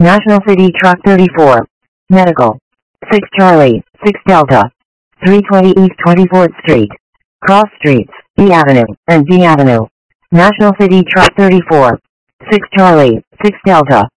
National City Truck 34. Medical. 6 Charlie, 6 Delta. 320 East 24th Street. Cross Streets, E Avenue, and B Avenue. National City Truck 34. 6 Charlie, 6 Delta.